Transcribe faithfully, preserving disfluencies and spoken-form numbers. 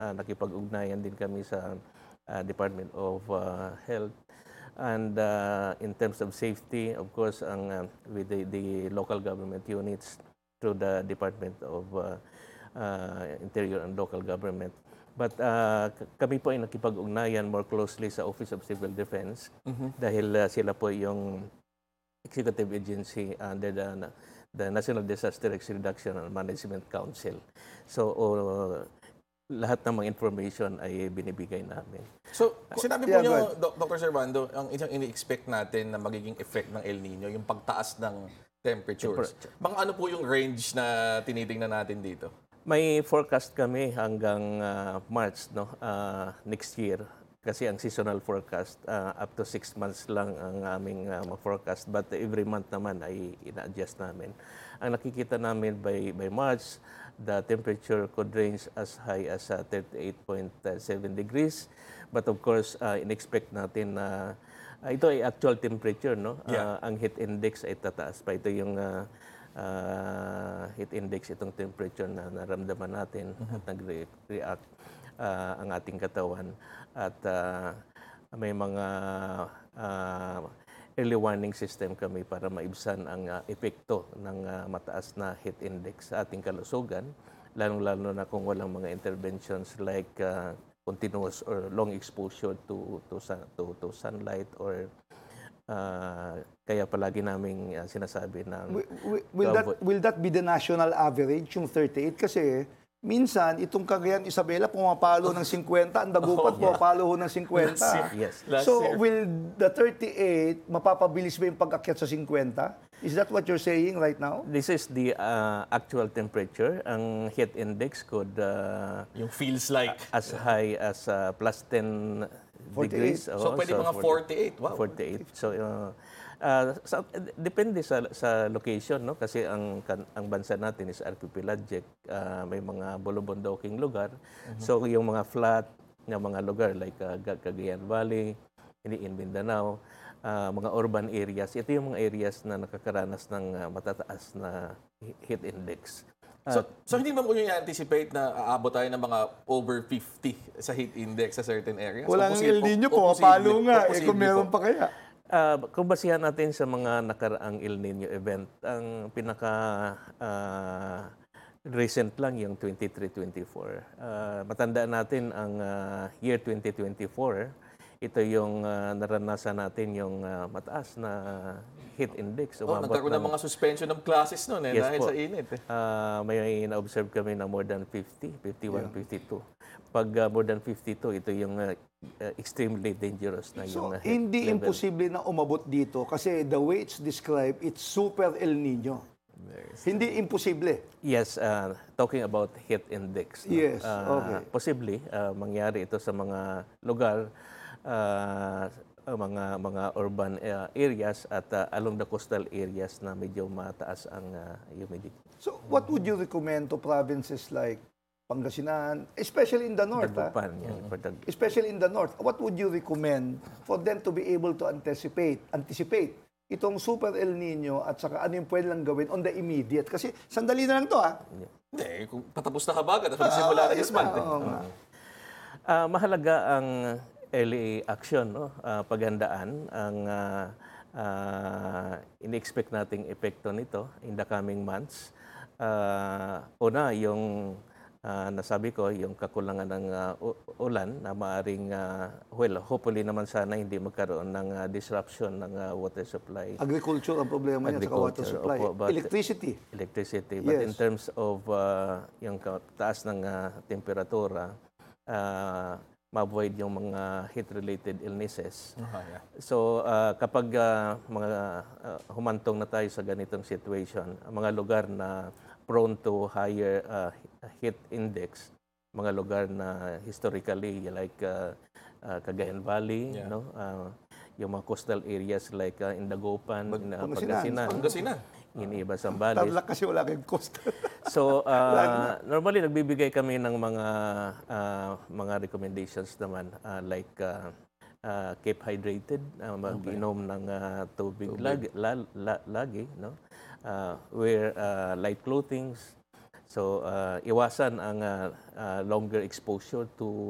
uh, nakipag-ugnayan din kami sa uh, Department of uh, Health. And uh, in terms of safety, of course, ang uh, with the, the local government units through the Department of uh, uh, Interior and Local Government. But uh, kami po ay nakipag-ugnayan more closely sa Office of Civil Defense dahil uh, sila po yung executive agency under the, the National Disaster Risk Reduction and Management Council. So, uh, lahat ng mga information ay binibigay namin. So, sinabi po Yeah, niyo, go ahead. Doc- Doctor Servando, ang isang ini-expect natin na magiging effect ng El Nino, yung pagtaas ng temperatures. Temperature. Mga ano po yung range na tinitingnan natin dito? May forecast kami hanggang uh, March no uh, next year kasi ang seasonal forecast uh, up to six months lang ang aming uh, forecast, but every month naman ay ina-adjust namin. Ang nakikita namin by by March, the temperature could range as high as uh, thirty-eight point seven degrees, but of course uh, in-expect natin na uh, ito ay actual temperature, no. Yeah. Uh, ang heat index ay tataas pa. Ito yung uh, uh, heat index, itong temperature na naramdaman natin at nag-react uh, ang ating katawan. At uh, may mga uh, early warning system kami para maibsan ang uh, epekto ng uh, mataas na heat index sa ating kalusugan, lalong-lalo na kung walang mga interventions like uh, continuous or long exposure to to, sun, to, to sunlight or Uh, kaya palagi naming uh, sinasabi ng Will, will, will that will that be the national average, yung thirty-eight? Kasi minsan, itong Cagayan Isabela pumapalo ng fifty, ang Dagupan pumapalo ho ng fifty. yes. Last So, year. will the thirty-eight mapapabilis ba yung pag-akyat sa fifty? Is that what you're saying right now? This is the uh, actual temperature. Ang heat index could uh, Yung feels like. as high as uh, plus ten degrees. So, Oo, pwede mga forty-eight. Wow. forty-eight. So, uh, uh, sa, depende sa sa location, no? Kasi ang kan- ang bansa natin is archipelagic. Uh, may mga bulubunduking lugar. So, yung mga flat na mga lugar like uh, Ga- Cagayan Valley, in in Mindanao, uh, mga urban areas, ito yung mga areas na nakakaranas ng uh, matataas na he- heat index. So, so hindi ba po nyo i-anticipate na aabot tayo ng mga over fifty sa heat index sa certain areas? Walang O posi- El Nino o- o po, posible- palo o nga. Eh, posible kung meron po. pa kaya. Uh, kung basihan natin sa mga nakaraang El Nino event, ang pinaka uh, recent lang yung twenty-three twenty-four. Uh, matandaan natin ang uh, year twenty twenty-four, ito yung uh, naranasan natin yung uh, mataas na heat index. Oh, nagkaroon ng mga suspension of classes noon eh, Yes dahil po. sa init. Eh. Uh, may na-observe kami na more than fifty, fifty-one, fifty-two. Pag uh, more than fifty-two, ito yung uh, uh, extremely dangerous na So, yung uh, heat hindi level. imposible na umabot dito kasi the way it's described, it's super El Nino. Hindi imposible. Yes, uh, talking about heat index. no? Yes, Uh, okay. Possibly, uh, mangyari ito sa mga lugar, uh, mga mga urban uh, areas at uh, along the coastal areas na medyo mataas ang uh, humidity. So, what would you recommend to provinces like Pangasinan, especially in the north, ah? Dagupan, yan, Patag- especially in the north, what would you recommend for them to be able to anticipate, anticipate itong super El Nino at saka ano yung pwede lang gawin on the immediate? Kasi sandali na lang to, ah. Hindi, kung patapos na kabagat at magsimula na yun this month. na, eh. oo nga. Ah, mahalaga ang early action, no? Ah, paghandaan ang ah, ah, in-expect nating epekto nito in the coming months. Ah, una, yung ah, nasabi ko, yung kakulangan ng ah, u- ulan na maaring, ah, well, hopefully naman sana hindi magkaroon ng ah, disruption ng ah, water supply. Agriculture ang problema niya, saka water Agriculture, supply. opo, but- Electricity. Electricity. But Yes. in terms of uh, yung ka- taas ng uh, temperatura, uh, ma-avoid yung mga heat-related illnesses. Ah, yeah. So uh, kapag uh, mga uh, humantong na tayo sa ganitong situation, ang mga lugar na prone to higher uh, heat index, mga lugar na historically like uh, uh, Cagayan Valley, Yeah. no? Uh, yung mga coastal areas like uh, in Dagupan, in uh, Pangasinan. Pangasinan, Pangasinan. Iniiba Zambales. Tarlac kasi wala kayong coast. So, uh, normally nagbibigay kami ng mga uh, mga recommendations naman uh, like uh, uh, keep hydrated, uh, mag-inom ng uh, tubig, Lagi, la, la- lagi, no? Uh, wear uh, light clothing. So, uh, iwasan ang uh, uh, longer exposure to